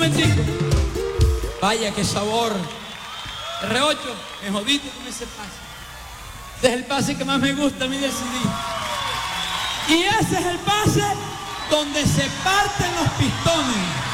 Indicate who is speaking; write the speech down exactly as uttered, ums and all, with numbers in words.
Speaker 1: momentico. Vaya, qué sabor. R ocho, me jodiste con ese pase. Este es el pase que más me gusta a mí del C D. Y ese es el pase donde se parten los pistones.